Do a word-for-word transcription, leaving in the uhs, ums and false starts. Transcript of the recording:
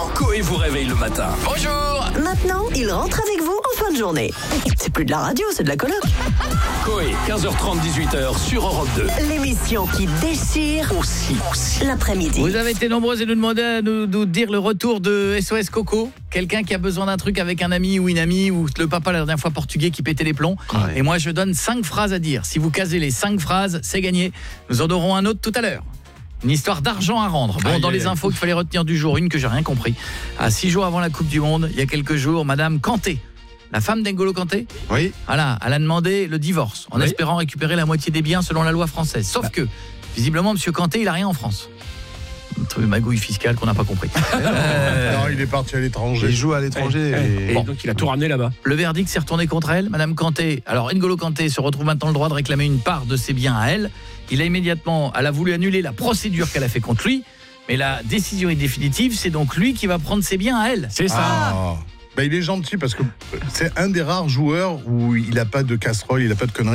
Maintenant, Coé vous réveille le matin. Bonjour. Maintenant, il rentre avec vous en fin de journée. C'est plus de la radio, c'est de la coloc. Coé, quinze heures trente, dix-huit heures sur Europe deux. L'émission qui déchire Aussi, aussi. l'après-midi. Vous avez été nombreux à nous demander à nous, nous dire le retour de S O S Coco. Quelqu'un qui a besoin d'un truc avec un ami ou une amie, ou le papa la dernière fois portugais qui pétait les plombs. Ouais. Et moi je donne cinq phrases à dire. Si vous casez les cinq phrases, c'est gagné. Nous en aurons un autre tout à l'heure. Une histoire d'argent à rendre. Bon, Aïe, dans aïe, les aïe. infos qu'il fallait retenir du jour, une que j'ai rien compris. À six jours avant la Coupe du Monde, il y a quelques jours, Madame Kanté, la femme d'Engolo Kanté, Oui. voilà, elle a demandé le divorce en Oui. espérant récupérer la moitié des biens selon la loi française. Sauf que, visiblement, Monsieur Kanté, il a rien en France. Un truc de magouille fiscale qu'on n'a pas compris. Euh, Non, il est parti à l'étranger. Il joue à l'étranger. Et, et- Bon. donc il a tout ramené là-bas. Le verdict s'est retourné contre elle, Madame Kanté. Alors N'Golo Kanté se retrouve maintenant le droit de réclamer une part de ses biens à elle. Il a immédiatement, elle a voulu annuler la procédure qu'elle a fait contre lui, mais la décision est définitive, c'est donc lui qui va prendre ses biens à elle. C'est ça. Ah. Bah, il est gentil parce que c'est un des rares joueurs où il n'a pas de casserole, il n'a pas de conneries.